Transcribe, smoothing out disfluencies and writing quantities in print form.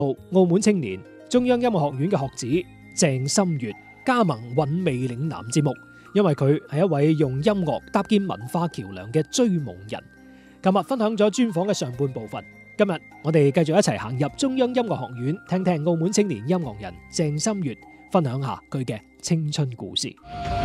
澳門青年中央音樂學院嘅學子鄭心月加盟韻味嶺南節目，因為佢係一位用音樂搭建文化橋樑嘅追夢人。琴日分享咗專訪嘅上半部分，今日我哋繼續一齊行入中央音樂學院，聽聽澳門青年音樂人鄭心月分享下佢嘅青春故事。